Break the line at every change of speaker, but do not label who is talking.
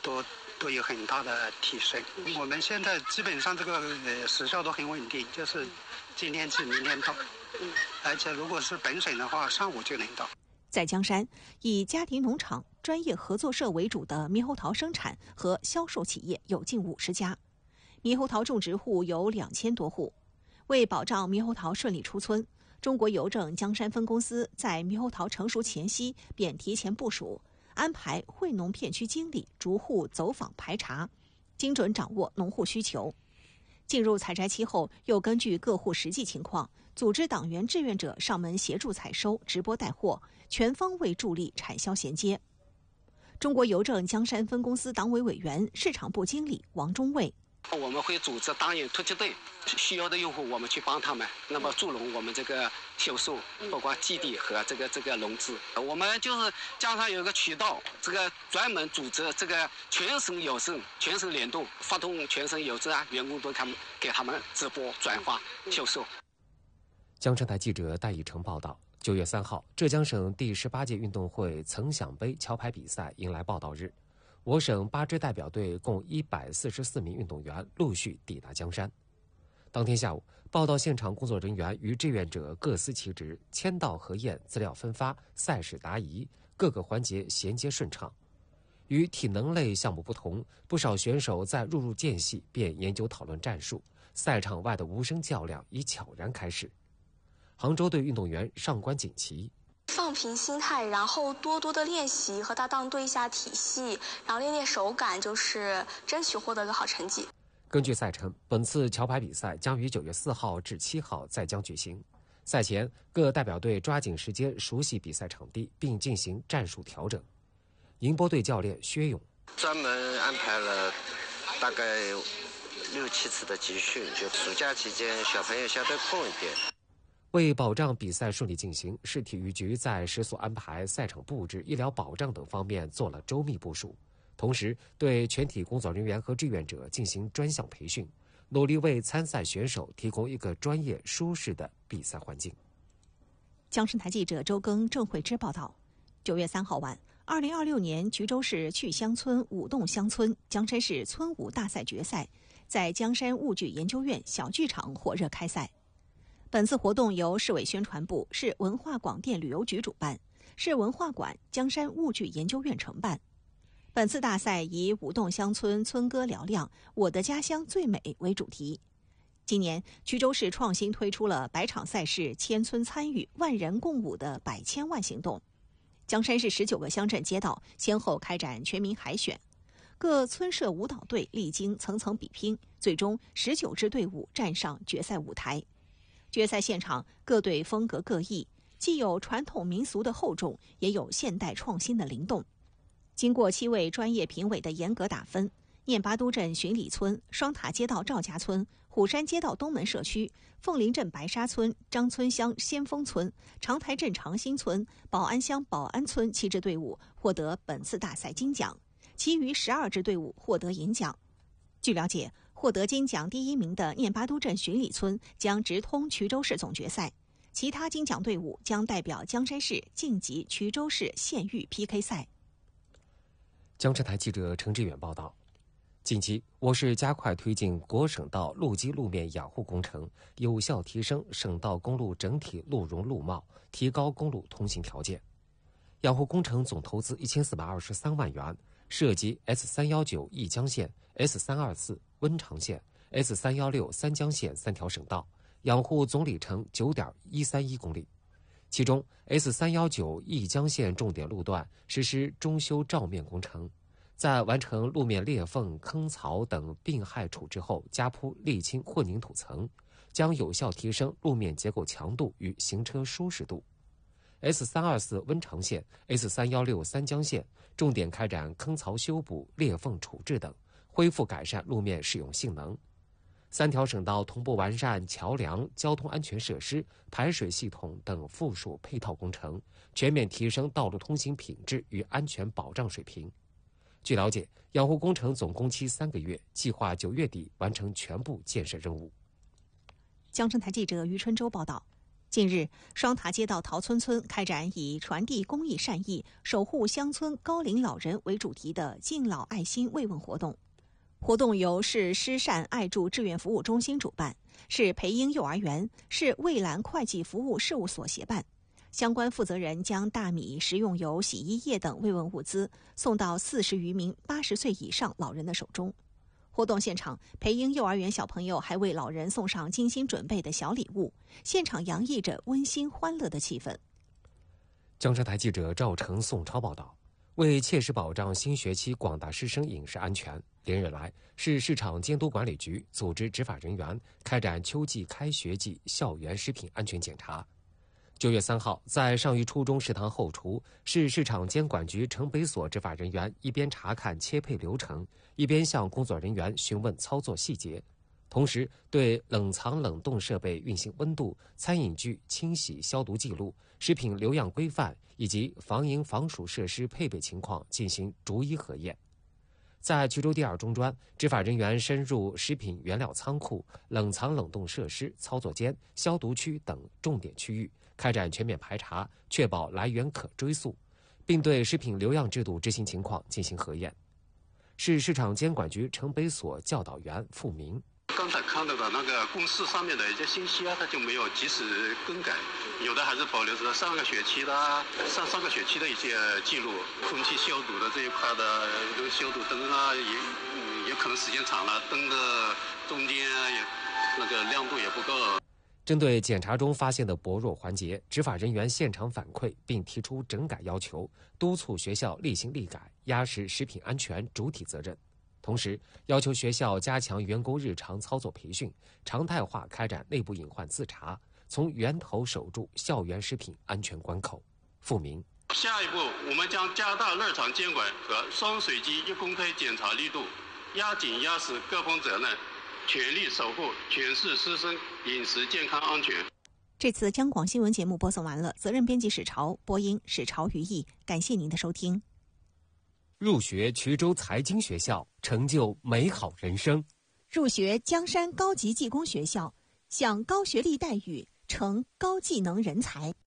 都有很大的提升。我们现在基本上这个时效都很稳定，就是今天去明天到，而且如果是本省的话，上午就能到。
在江山，以家庭农场、专业合作社为主的猕猴桃生产和销售企业有近50家，猕猴桃种植户有2000多户。为保障猕猴桃顺利出村，中国邮政江山分公司在猕猴桃成熟前夕便提前部署，安排惠农片区经理逐户走访排查，精准掌握农户需求。进入采摘期后，又根据各户实际情况，组织党员志愿者上门协助采收、直播带货，全方位助力产销衔接。中国邮政江山分公司党委委员、市场部经理王忠卫。
我们会组织党员突击队，需要的用户我们去帮他们，那么助农我们这个销售，包括基地和这个农资。我们就是江山有一个渠道，这个专门组织这个全省邮政、全省联动，发动全省邮政员工都给他们直播转发销售。
江城台记者戴以成报道。9月3号，浙江省第18届运动会曾享杯桥牌比赛迎来报道日。我省8支代表队共144名运动员陆续抵达江山。当天下午，报道现场工作人员与志愿者各司其职，签到核验、资料分发、赛事答疑，各个环节衔接顺畅。与体能类项目不同，不少选手在入间隙便研究讨论战术，赛场外的无声较量已悄然开始。杭州队运动员上官锦旗。
放平心态，然后多多的练习，和搭档对一下体系，然后练练手感，就是争取获得个好成绩。
根据赛程，本次桥牌比赛将于9月4号至7号在江举行。赛前，各代表队抓紧时间熟悉比赛场地，并进行战术调整。迎波队教练薛勇
专门安排了大概6-7次的集训，就暑假期间小朋友相对空一点。
为保障比赛顺利进行，市体育局在食宿安排、赛场布置、医疗保障等方面做了周密部署，同时对全体工作人员和志愿者进行专项培训，努力为参赛选手提供一个专业、舒适的比赛环境。
江山台记者周庚、郑慧芝报道。9月3号晚，2026年衢州市趣乡村舞动乡村江山市村舞大赛决赛在江山物剧研究院小剧场火热开赛。本次活动由市委宣传部、市文化广电旅游局主办，市文化馆、江山物剧研究院承办。本次大赛以舞动乡村村歌嘹亮，我的家乡最美为主题。今年，衢州市创新推出了100场赛事、千村参与、万人共舞的百千万行动。江山市19个乡镇街道先后开展全民海选，各村社舞蹈队历经层层比拼，最终19支队伍站上决赛舞台。决赛现场，各队风格各异，既有传统民俗的厚重，也有现代创新的灵动。经过7位专业评委的严格打分，念巴都镇巡礼村、双塔街道赵家村、虎山街道东门社区、凤林镇白沙村、张村乡先锋村、长台镇长兴村、宝安乡宝安村7支队伍获得本次大赛金奖，其余12支队伍获得银奖。据了解，获得金奖第1名的念巴都镇巡礼村将直通衢州市总决赛，其他金奖队伍将代表江山市晋级衢州市县域 PK 赛。
江山台记者陈志远报道。近期，我市加快推进国省道路基路面养护工程，有效提升省道公路整体路容路貌，提高公路通行条件。养护工程总投资1423万元，涉及 S319 义江线、S324 温长线、S316 三江线3条省道，养护总里程 9.131 公里。其中 S319 义江线重点路段实施中修照面工程，在完成路面裂缝、坑槽等病害处置后，加铺沥青混凝土层，将有效提升路面结构强度与行车舒适度。S324 温长线、S316 三江线重点开展坑槽修补、裂缝处置等，恢复改善路面使用性能。3条省道同步完善桥梁、交通安全设施、排水系统等附属配套工程，全面提升道路通行品质与安全保障水平。据了解，养护工程总工期3个月，计划9月底完成全部建设任务。
江城台记者于春洲报道。 近日，双塔街道陶村村开展以传递公益善意、守护乡村高龄老人为主题的敬老爱心慰问活动。活动由市施善爱助志愿服务中心主办，市培英幼儿园、市蔚蓝会计服务事务所协办。相关负责人将大米、食用油、洗衣液等慰问物资送到40余名80岁以上老人的手中。活动现场，培英幼儿园小朋友还为老人送上精心准备的小礼物，现场洋溢着温馨欢乐的气氛。
江山台记者赵成、宋超报道。为切实保障新学期广大师生饮食安全，连日来，市市场监督管理局组织执法人员开展秋季开学季校园食品安全检查。9月3号，在上虞初中食堂后厨，市市场监管局城北所执法人员一边查看切配流程，一边向工作人员询问操作细节，同时对冷藏冷冻设备运行温度、餐饮具清洗消毒记录、食品留样规范以及防蝇防鼠设施配备情况进行逐一核验。在衢州第2中专，执法人员深入食品原料仓库、冷藏冷冻设施、操作间、消毒区等重点区域，开展全面排查，确保来源可追溯，并对食品留样制度执行情况进行核验。市市场监管局城北所教导员付明。
刚才看到的那个公示上面的一些信息啊，它就没有及时更改，有的还是保留着上个学期的、上个学期的一些记录。空气消毒的这一块的这个消毒灯啊，也可能时间长了，灯的中间也那个亮度也不够。
针对检查中发现的薄弱环节，执法人员现场反馈并提出整改要求，督促学校立行立改，压实食品安全主体责任。同时，要求学校加强员工日常操作培训，常态化开展内部隐患自查，从源头守住校园食品安全关口。付明。
下一步，我们将加大日常监管和双水机一公开检查力度，压紧压实各方责任，全力守护全市师生饮食健康安全。
这次江广新闻节目播送完了，责任编辑史潮，播音史潮于毅，感谢您的收听。
入学衢州财经学校，成就美好人生；
入学江山高级技工学校，享高学历待遇，成高技能人才。